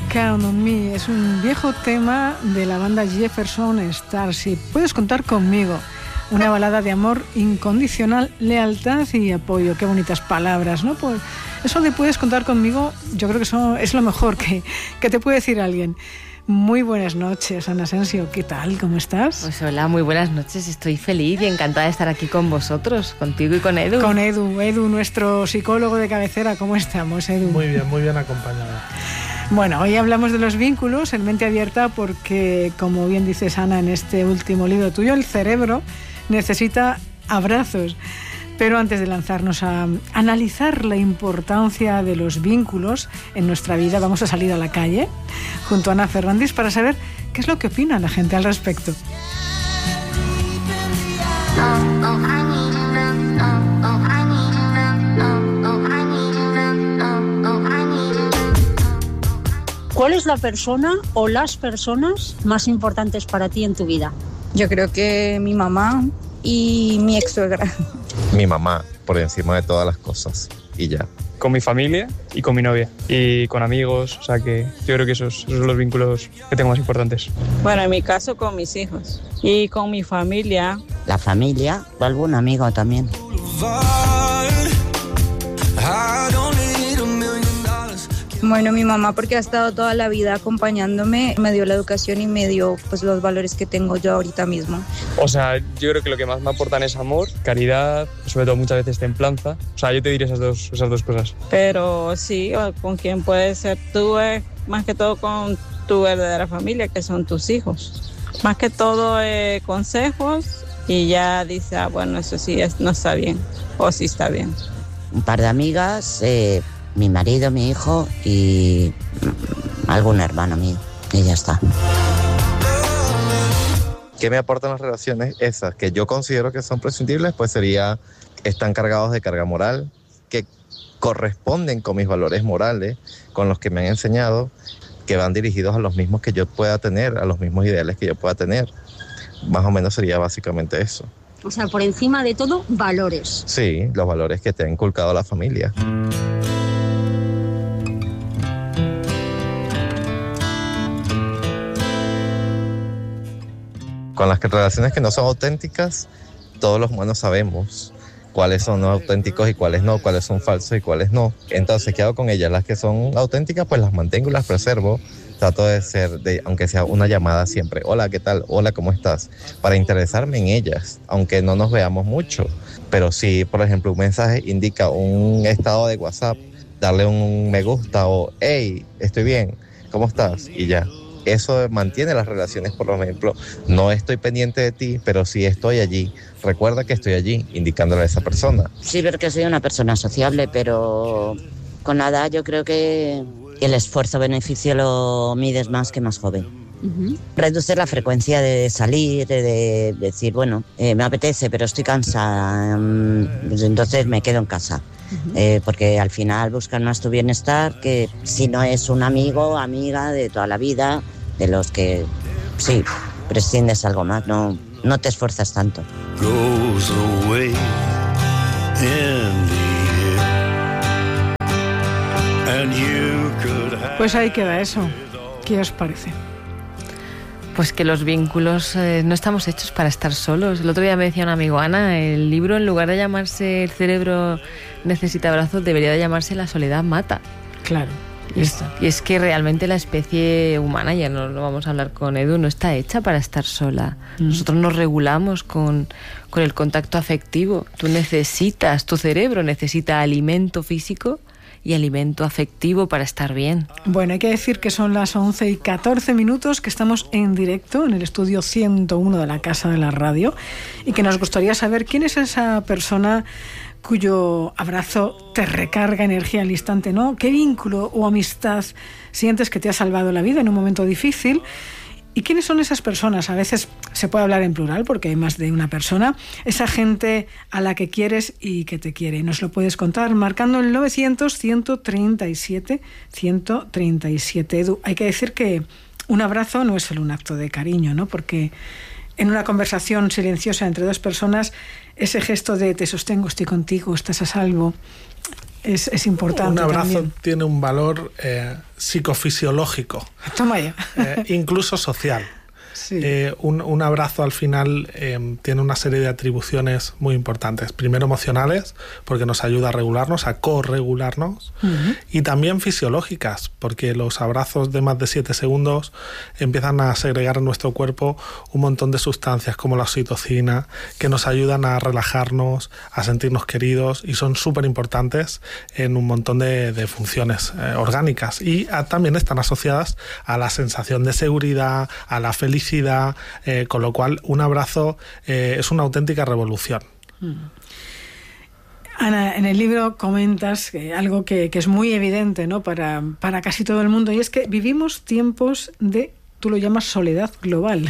Count on Me es un viejo tema de la banda Jefferson Starship. Puedes contar conmigo. Una balada de amor incondicional, lealtad y apoyo. Qué bonitas palabras, ¿no? Pues eso de puedes contar conmigo, yo creo que eso es lo mejor que te puede decir alguien. Muy buenas noches, Ana Asensio. ¿Qué tal? ¿Cómo estás? Pues hola, muy buenas noches. Estoy feliz y encantada de estar aquí con vosotros, contigo y con Edu. Con Edu, nuestro psicólogo de cabecera. ¿Cómo estamos, Edu? Muy bien acompañada. Bueno, hoy hablamos de los vínculos en Mente Abierta porque, como bien dices, Ana, en este último libro tuyo, el cerebro necesita abrazos. Pero antes de lanzarnos a analizar la importancia de los vínculos en nuestra vida, vamos a salir a la calle junto a Ana Fernández para saber qué es lo que opina la gente al respecto. ¿Cuál es la persona o las personas más importantes para ti en tu vida? Yo creo que mi mamá y mi ex suegra. Mi mamá, por encima de todas las cosas, y ya. Con mi familia y con mi novia, y con amigos, o sea que yo creo que esos son los vínculos que tengo más importantes. Bueno, en mi caso con mis hijos y con mi familia. La familia o algún amigo también. Bueno, mi mamá porque ha estado toda la vida acompañándome, me dio la educación y me dio pues los valores que tengo yo ahorita mismo. O sea, yo creo que lo que más me aportan es amor, caridad, sobre todo muchas veces templanza. O sea, yo te diría esas dos cosas. Pero sí, con quien puedes ser tú, más que todo con tu verdadera familia, que son tus hijos. Más que todo consejos y ya dice, bueno, eso sí no está bien o sí está bien. Un par de amigas, mi marido, mi hijo y algún hermano mío, y ya está. ¿Qué me aportan las relaciones esas que yo considero que son prescindibles? Pues están cargados de carga moral, que corresponden con mis valores morales, con los que me han enseñado, que van dirigidos a los mismos que yo pueda tener, a los mismos ideales que yo pueda tener. Más o menos sería básicamente eso. O sea, por encima de todo, valores. Sí, los valores que te ha inculcado la familia. Con las relaciones que no son auténticas, todos los humanos sabemos cuáles son no auténticos y cuáles no, cuáles son falsos y cuáles no. Entonces, ¿qué hago con ellas? Las que son auténticas, pues las mantengo y las preservo. Trato de ser, aunque sea una llamada siempre, hola, ¿qué tal? Hola, ¿cómo estás? Para interesarme en ellas, aunque no nos veamos mucho. Pero si, por ejemplo, un mensaje indica un estado de WhatsApp, darle un me gusta o, hey, estoy bien, ¿cómo estás? Y ya. Eso mantiene las relaciones, por ejemplo, no estoy pendiente de ti, pero sí estoy allí. Recuerda que estoy allí, indicándole a esa persona. Sí, porque soy una persona sociable, pero con la edad yo creo que el esfuerzo-beneficio lo mides más que más joven. Uh-huh. Reducir la frecuencia de salir, de decir, bueno, me apetece, pero estoy cansada, pues entonces me quedo en casa. Uh-huh. Porque al final buscan más tu bienestar que si no es un amigo, amiga de toda la vida, de los que sí, prescindes algo más, no te esfuerzas tanto. Pues ahí queda eso. ¿Qué os parece? Pues que los vínculos no estamos hechos para estar solos. El otro día me decía un amigo, Ana, el libro en lugar de llamarse El cerebro necesita abrazos, debería de llamarse La soledad mata. Claro. Y es que realmente la especie humana, ya no lo vamos a hablar con Edu, no está hecha para estar sola. Nosotros nos regulamos con el contacto afectivo. Tu cerebro necesita alimento físico y alimento afectivo para estar bien. Bueno, hay que decir que son las 11:14, que estamos en directo en el estudio 101 de la Casa de la Radio y que nos gustaría saber quién es esa persona cuyo abrazo te recarga energía al instante, ¿no? ¿Qué vínculo o amistad sientes que te ha salvado la vida en un momento difícil? ¿Y quiénes son esas personas? A veces se puede hablar en plural porque hay más de una persona. Esa gente a la que quieres y que te quiere. Nos lo puedes contar marcando el 900-137-137. Edu, hay que decir que un abrazo no es solo un acto de cariño, ¿no? Porque en una conversación silenciosa entre dos personas, ese gesto de te sostengo, estoy contigo, estás a salvo, es importante. Un abrazo también tiene un valor psicofisiológico, Toma ya. Incluso social. Sí. Un abrazo al final tiene una serie de atribuciones muy importantes. Primero emocionales, porque nos ayuda a regularnos, a corregularnos, y también fisiológicas, porque los abrazos de más de 7 segundos empiezan a segregar en nuestro cuerpo un montón de sustancias como la oxitocina, que nos ayudan a relajarnos, a sentirnos queridos, y son súper importantes en un montón de funciones orgánicas, y también están asociadas a la sensación de seguridad, a la felicidad, con lo cual un abrazo es una auténtica revolución. Ana, en el libro comentas algo que es muy evidente, ¿no?, para casi todo el mundo, y es que vivimos tiempos de, tú lo llamas soledad global,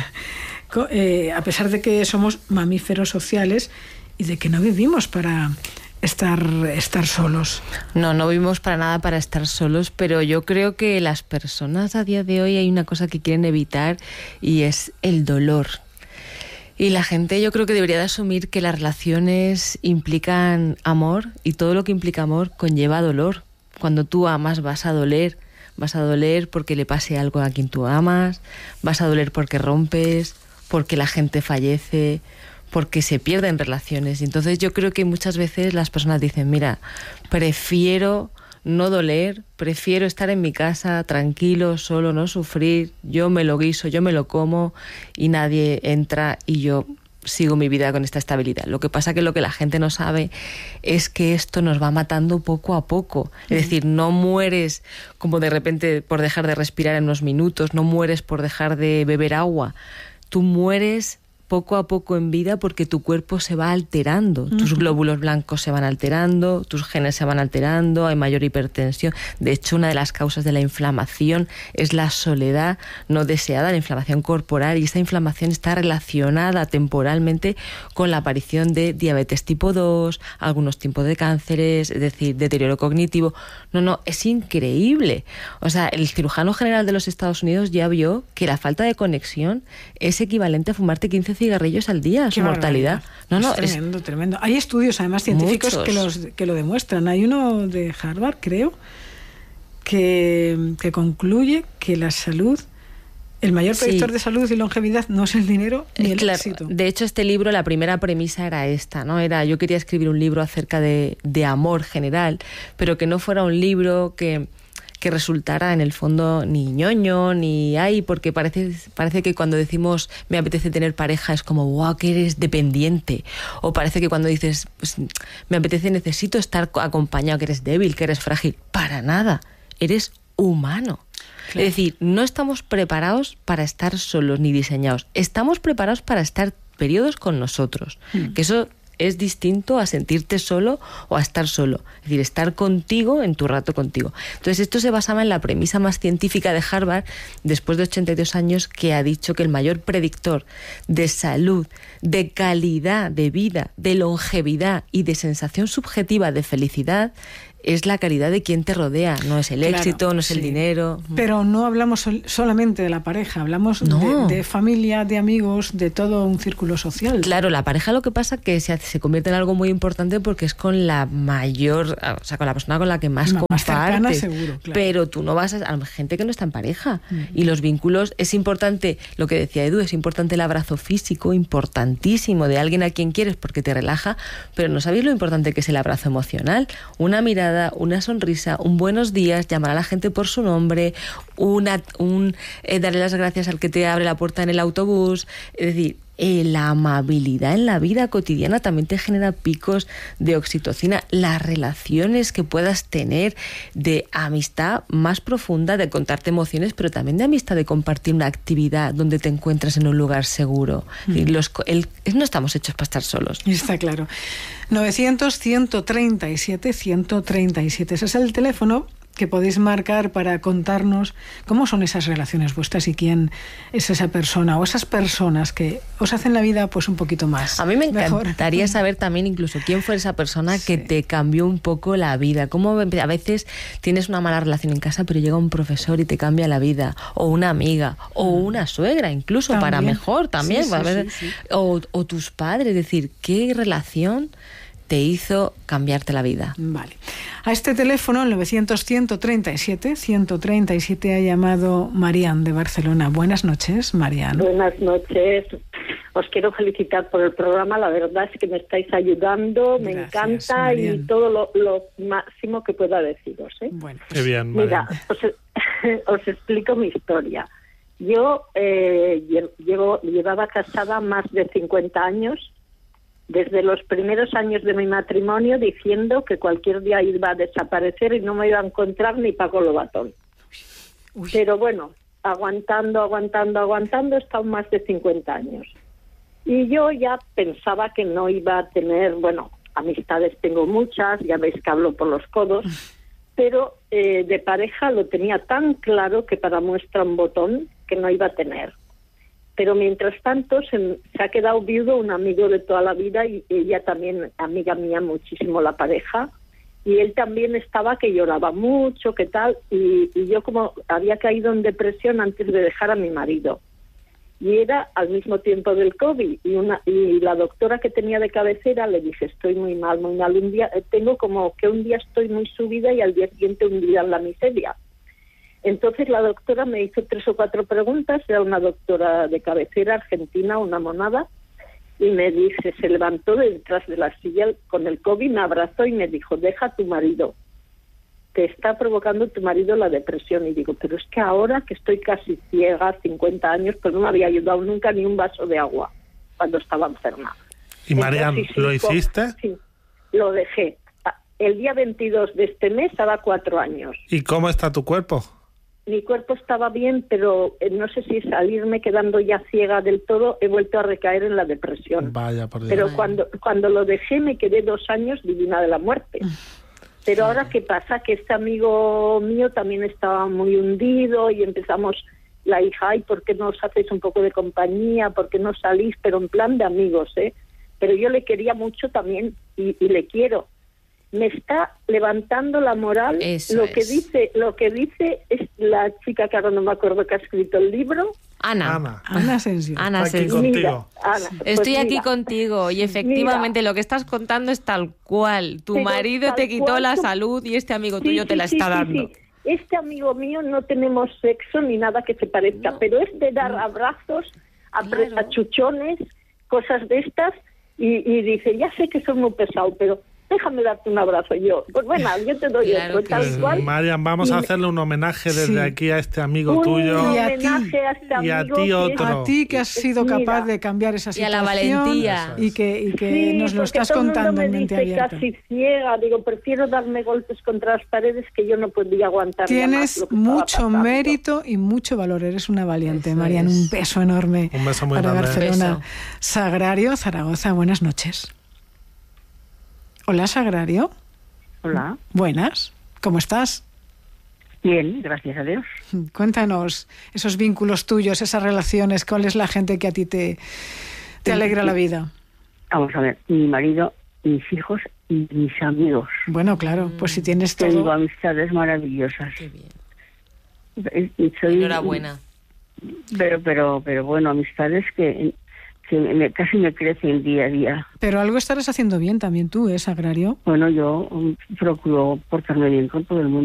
a pesar de que somos mamíferos sociales y de que no vivimos para estar solos. No vivimos para nada para estar solos, pero yo creo que las personas a día de hoy hay una cosa que quieren evitar, y es el dolor. Y la gente, yo creo que debería de asumir que las relaciones implican amor, y todo lo que implica amor conlleva dolor. Cuando tú amas vas a doler porque le pase algo a quien tú amas, vas a doler porque rompes, porque la gente fallece, porque se pierden relaciones. Y entonces yo creo que muchas veces las personas dicen, mira, prefiero no doler, prefiero estar en mi casa tranquilo, solo, no sufrir, yo me lo guiso, yo me lo como y nadie entra y yo sigo mi vida con esta estabilidad. Lo que pasa que lo que la gente no sabe es que esto nos va matando poco a poco. Es decir, no mueres como de repente por dejar de respirar en unos minutos, no mueres por dejar de beber agua. Tú mueres poco a poco en vida porque tu cuerpo se va alterando, tus glóbulos blancos se van alterando, tus genes se van alterando, hay mayor hipertensión. De hecho, una de las causas de la inflamación es la soledad no deseada, la inflamación corporal, y esta inflamación está relacionada temporalmente con la aparición de diabetes tipo 2, algunos tipos de cánceres, es decir, deterioro cognitivo. No, es increíble. O sea, el cirujano general de los Estados Unidos ya vio que la falta de conexión es equivalente a fumarte 15 cigarrillos al día, su mortalidad. Es tremendo. Hay estudios, además, científicos que lo demuestran. Hay uno de Harvard, creo, que concluye que la salud, el mayor predictor de salud y longevidad no es el dinero ni el éxito. De hecho, este libro, la primera premisa era esta, ¿no? Yo quería escribir un libro acerca de amor general, pero que no fuera un libro que resultara en el fondo ni ñoño, ni porque parece que cuando decimos me apetece tener pareja es como wow, que eres dependiente, o parece que cuando dices pues, me apetece, necesito estar acompañado, que eres débil, que eres frágil. Para nada, eres humano. Claro. Es decir, no estamos preparados para estar solos ni diseñados, estamos preparados para estar periodos con nosotros, que eso es distinto a sentirte solo o a estar solo. Es decir, estar contigo en tu rato contigo. Entonces, esto se basaba en la premisa más científica de Harvard, después de 82 años, que ha dicho que el mayor predictor de salud, de calidad de vida, de longevidad y de sensación subjetiva de felicidad es la calidad de quien te rodea, no es el éxito, no es el dinero. Pero no hablamos solamente de la pareja, hablamos de familia, de amigos, de todo un círculo social. Claro, la pareja lo que pasa es que se convierte en algo muy importante porque es con la mayor, o sea, con la persona con la que más compartes. Cercana, seguro, claro. Pero tú no vas a gente que no está en pareja. Y los vínculos, es importante, lo que decía Edu, es importante el abrazo físico, importantísimo, de alguien a quien quieres porque te relaja, pero no sabéis lo importante que es el abrazo emocional. Una mirada, una sonrisa, un buenos días, llamar a la gente por su nombre, darle las gracias al que te abre la puerta en el autobús. Es decir, la amabilidad en la vida cotidiana también te genera picos de oxitocina. Las relaciones que puedas tener de amistad más profunda, de contarte emociones, pero también de amistad, de compartir una actividad donde te encuentras en un lugar seguro. No estamos hechos para estar solos. Está claro. 900-137-137. Ese es el teléfono que podéis marcar para contarnos cómo son esas relaciones vuestras y quién es esa persona o esas personas que os hacen la vida pues un poquito más. A mí me encantaría saber también incluso quién fue esa persona que te cambió un poco la vida. Cómo a veces tienes una mala relación en casa, pero llega un profesor y te cambia la vida, o una amiga, o una suegra incluso, para mejor también. O tus padres, es decir, qué relación te hizo cambiarte la vida. Vale. A este teléfono, el 900-137-137, ha llamado Marian de Barcelona. Buenas noches, Marian. Buenas noches. Os quiero felicitar por el programa. La verdad es que me estáis ayudando. Me encanta, Marian. Y todo lo máximo que pueda deciros. Bueno, pues, qué bien, Marian. Mira, os explico mi historia. Yo llevaba casada más de 50 años, desde los primeros años de mi matrimonio, diciendo que cualquier día iba a desaparecer y no me iba a encontrar ni Paco Lobatón. Pero bueno, aguantando, he estado más de 50 años. Y yo ya pensaba que no iba a tener, bueno, amistades tengo muchas, ya veis que hablo por los codos, pero de pareja lo tenía tan claro que para muestra un botón que no iba a tener. Pero mientras tanto se ha quedado viudo un amigo de toda la vida y ella también, amiga mía, muchísimo la pareja, y él también estaba que lloraba mucho, que tal, y yo como había caído en depresión antes de dejar a mi marido. Y era al mismo tiempo del COVID, y la doctora que tenía de cabecera le dije, estoy muy mal, un día, tengo como que un día estoy muy subida y al día siguiente hundida en la miseria. Entonces la doctora me hizo 3 o 4 preguntas, era una doctora de cabecera argentina, una monada, y me dice, se levantó detrás de la silla con el COVID, me abrazó y me dijo, deja a tu marido, te está provocando tu marido la depresión. Y digo, pero es que ahora que estoy casi ciega, 50 años, pues no me había ayudado nunca ni un vaso de agua cuando estaba enferma. ¿Y Marian, lo hiciste? Sí, lo dejé. El día 22 de este mes hará 4 años. ¿Y cómo está tu cuerpo? Mi cuerpo estaba bien, pero no sé si salirme quedando ya ciega del todo, he vuelto a recaer en la depresión. Vaya, por Dios. Pero cuando lo dejé me quedé 2 años divina de la muerte. Pero ahora, ¿qué pasa? Que este amigo mío también estaba muy hundido y empezamos la hija, ay, ¿por qué no os hacéis un poco de compañía? ¿Por qué no salís? Pero en plan de amigos, ¿eh? Pero yo le quería mucho también y le quiero. Me está levantando la moral. Lo que dice es la chica que ahora no me acuerdo que ha escrito el libro. Ana Asensio. Ana Asensio. Mira, Ana, estoy pues aquí mira, contigo y efectivamente lo que estás contando es tal cual. Tu marido te quitó la salud y este amigo tuyo te la está dando. Sí. Este amigo mío no tenemos sexo ni nada que se parezca, pero es de dar abrazos, achuchones, cosas de estas, y dice, ya sé que soy muy pesado, pero déjame darte un abrazo yo. Pues bueno, yo te doy otro, tal cual. Marian, vamos a hacerle un homenaje desde aquí a este amigo tuyo. Un homenaje a este amigo. Y a ti otro. A ti que has sido capaz de cambiar esa situación. Y a la valentía. Y que nos lo estás contando en mente abierta. Casi ciega, digo, prefiero darme golpes contra las paredes que yo no podía aguantar. Tienes mucho mérito y mucho valor. Eres una valiente, Marian. Un beso enorme. Un beso muy para grande. Barcelona. Sagrario, Zaragoza, buenas noches. Hola, Sagrario. Hola. Buenas. ¿Cómo estás? Bien, gracias a Dios. Cuéntanos esos vínculos tuyos, esas relaciones. ¿Cuál es la gente que a ti te alegra la vida? Vamos a ver, mi marido, mis hijos y mis amigos. Bueno, claro, pues si tienes todo. Tengo amistades maravillosas. Qué bien. Enhorabuena. Pero bueno, amistades que casi me crecen día a día. Pero algo estarás haciendo bien también tú, Sagrario. Bueno, yo procuro portarme bien con todo el mundo.